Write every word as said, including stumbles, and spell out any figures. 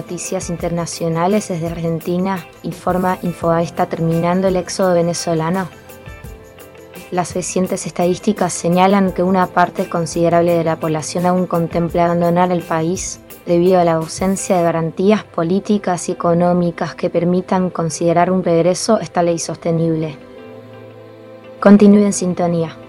noticias internacionales desde Argentina, informa Infobae. ¿Está terminando el éxodo venezolano? Las recientes estadísticas señalan que una parte considerable de la población aún contempla abandonar el país debido a la ausencia de garantías políticas y económicas que permitan considerar un regreso estable y sostenible. Continúe en sintonía.